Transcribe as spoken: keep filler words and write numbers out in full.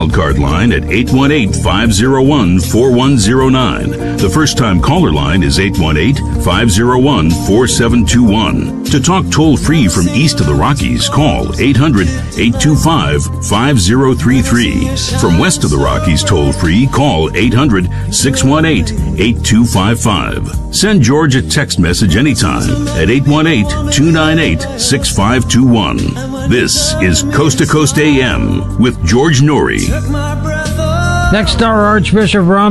Card line at eight one eight, five oh one, four one oh nine. The first-time caller line is eight one eight, five oh one, four seven two one. To talk toll-free from east of the Rockies, call eight hundred, eight two five, five oh three three. From west of the Rockies toll-free, call eight hundred, six one eight, eight two five five. Send George a text message anytime at eight one eight, two nine eight, six five two one. This is Coast to Coast A M with George Noory. Next, our Archbishop Ron